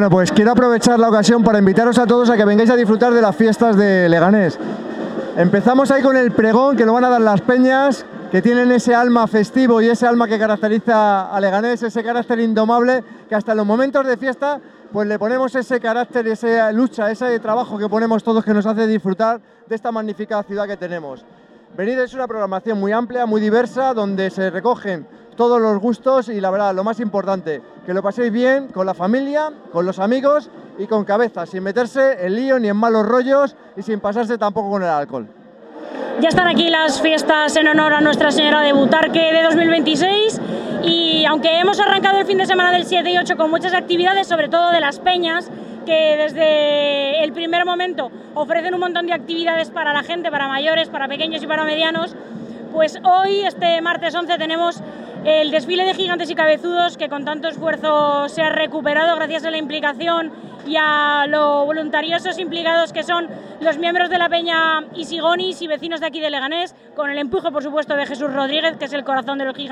Bueno, pues quiero aprovechar la ocasión para invitaros a todos a que vengáis a disfrutar de las fiestas de Leganés. Empezamos ahí con el pregón, que lo van a dar las peñas, que tienen ese alma festivo y ese alma que caracteriza a Leganés, ese carácter indomable, que hasta en los momentos de fiesta pues le ponemos ese carácter, esa lucha, ese trabajo que ponemos todos, que nos hace disfrutar de esta magnífica ciudad que tenemos. Venid, es una programación muy amplia, muy diversa, donde se recogen todos los gustos y la verdad, lo más importante, que lo paséis bien con la familia, con los amigos y con cabeza, sin meterse en lío ni en malos rollos y sin pasarse tampoco con el alcohol. Ya están aquí las fiestas en honor a Nuestra Señora de Butarque de 2026 y aunque hemos arrancado el fin de semana del 7 y 8 con muchas actividades, sobre todo de las peñas, que desde el primer momento ofrecen un montón de actividades para la gente, para mayores, para pequeños y para medianos, pues hoy, este martes 11, tenemos el desfile de gigantes y cabezudos, que con tanto esfuerzo se ha recuperado gracias a la implicación y a lo voluntariosos implicados que son los miembros de la peña Isigonis y vecinos de aquí de Leganés, con el empuje, por supuesto, de Jesús Rodríguez, que es el corazón de los gigantes.